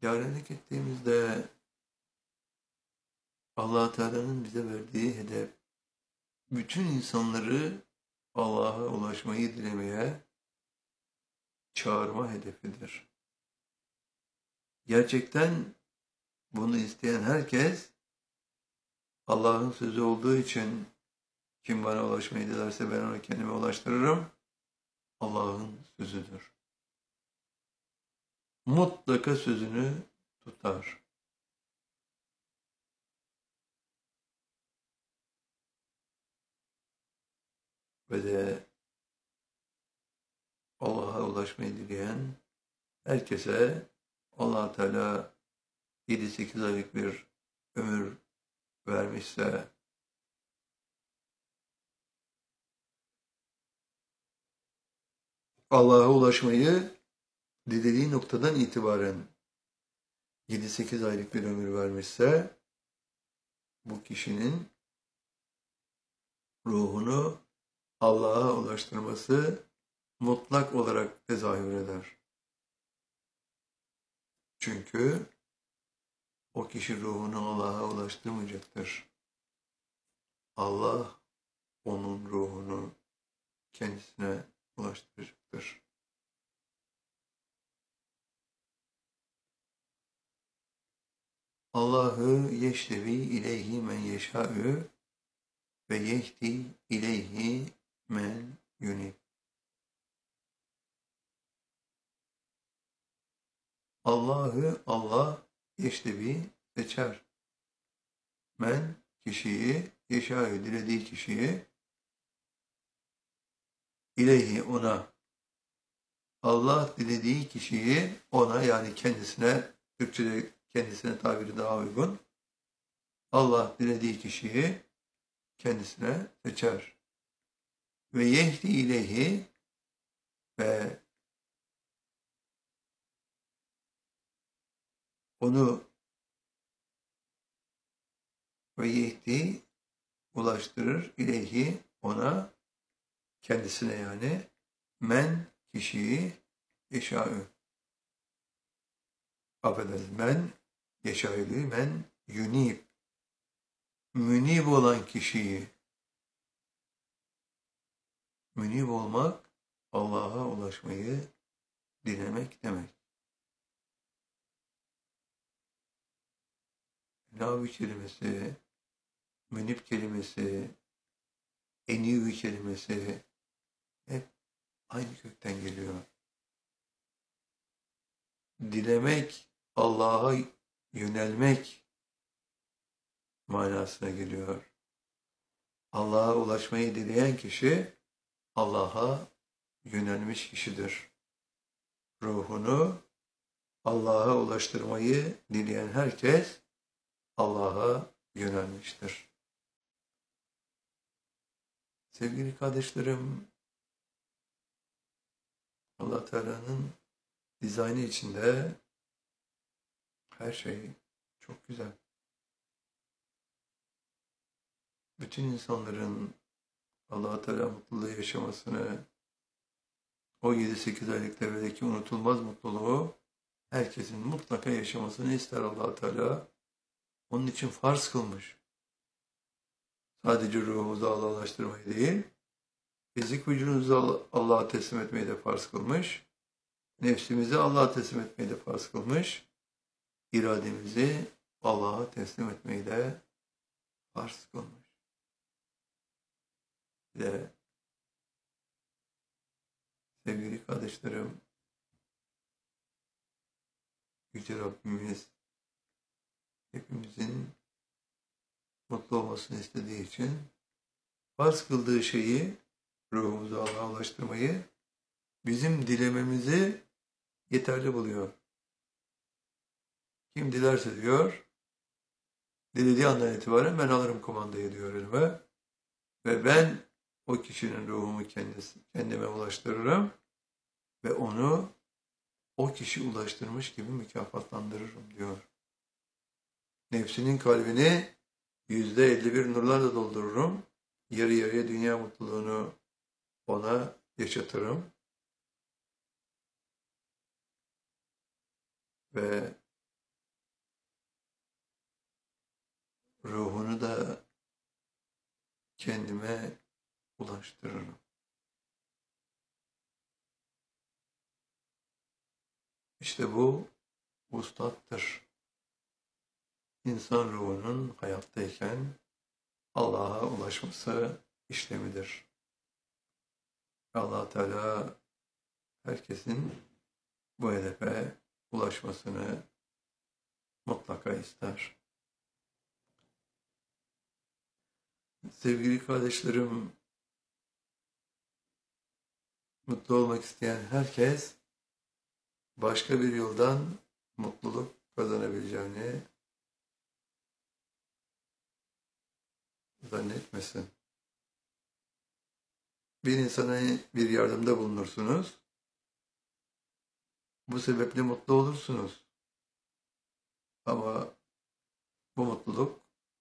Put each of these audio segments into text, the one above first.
Yarenlik ettiğimizde Allah Teala'nın bize verdiği hedef, bütün insanları Allah'a ulaşmayı dilemeye çağırma hedefidir. Gerçekten bunu isteyen herkes Allah'ın sözü olduğu için kim bana ulaşmayı dilerse ben onu kendime ulaştırırım. Allah'ın sözüdür. Mutlaka sözünü tutar. Ve de Allah'a ulaşmayı dileyen herkese Allah Teala 7-8 aylık bir ömür vermişse Allah'a ulaşmayı dilediği noktadan itibaren 7-8 aylık bir ömür vermişse bu kişinin ruhunu Allah'a ulaştırması mutlak olarak tezahür eder. Çünkü o kişi ruhunu Allah'a ulaştırmayacaktır. Allah onun ruhunu kendisine ulaştıracaktır. Allahu yeştevi ileyhi men yeşâ'ü ve yehdi ileyhi men yunib. Allah yeştevi seçer. Men kişiyi, yeşâ'ü dilediği kişiyi, ileyhi ona. Allah dilediği kişiyi ona, yani kendisine, Türkçe'de kendisine tabiri daha uygun. Allah dilediği kişiyi kendisine seçer. Ve yehdi ileyhi ve onu ve yehdi ulaştırır ileyhi ona, kendisine yani, men kişiyi yeşâ'ü. Affedersiniz, men yeşâ'ü, men yunib. Münib olan kişiyi. Münib olmak Allah'a ulaşmayı dilemek demek. Navi kelimesi, münib kelimesi, enivi kelimesi hep aynı kökten geliyor. Dilemek, Allah'a yönelmek manasına geliyor. Allah'a ulaşmayı dileyen kişi Allah'a yönelmiş kişidir. Ruhunu Allah'a ulaştırmayı dileyen herkes Allah'a yönelmiştir. Sevgili kardeşlerim, Allah Teala'nın dizaynı içinde her şey çok güzel. Bütün insanların Allah Teala mutluluğu yaşamasını, o 7-8 aylık devredeki unutulmaz mutluluğu herkesin mutlaka yaşamasını ister Allah Teala. Onun için farz kılmış. Sadece ruhumuzu Allah'laştırmayı değil, fizik vücudumuzu Allah'a teslim etmeyi de farz kılmış. Nefsimizi Allah'a teslim etmeyi de farz kılmış. İrademizi Allah'a teslim etmeyi de farz kılmış. Ve sevgili kardeşlerim, Yüce Rabbimiz hepimizin mutlu olmasını istediği için farz kıldığı şeyi, ruhumuzu Allah'a ulaştırmayı, bizim dilememizi yeterli buluyor. Kim dilerse diyor, dilediği andan itibaren ben alırım kumandayı diyor elime ve ben o kişinin ruhumu kendime ulaştırırım ve onu o kişi ulaştırmış gibi mükafatlandırırım diyor. Nefsinin kalbini %51 nurlarla doldururum. Yarı yarıya dünya mutluluğunu ona yaşatırım. Ve kendime ulaştırırım. İşte bu vuslattır. İnsan ruhunun hayattayken Allah'a ulaşması işlemidir. Allah Teala herkesin bu hedefe ulaşmasını mutlaka ister. Sevgili kardeşlerim, mutlu olmak isteyen herkes başka bir yoldan mutluluk kazanabileceğini zannetmesin. Bir insana bir yardımda bulunursunuz. Bu sebeple mutlu olursunuz. Ama bu mutluluk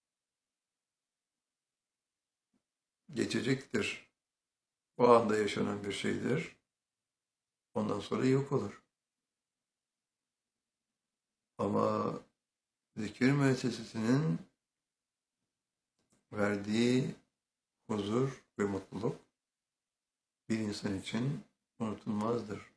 geçecektir. O anda yaşanan bir şeydir. Ondan sonra yok olur. Ama zikir müessesesinin verdiği huzur ve mutluluk bir insan için unutulmazdır.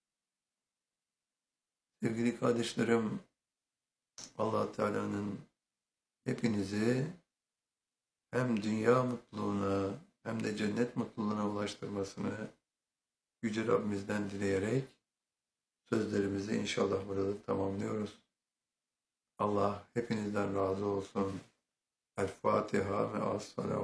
Sevgili kardeşlerim, Allah Teala'nın hepinizi hem dünya mutluluğuna hem de cennet mutluluğuna ulaştırmasını Yüce Rabbimizden dileyerek sözlerimizi inşallah burada tamamlıyoruz. Allah hepinizden razı olsun. El Fatiha ve as-salamu.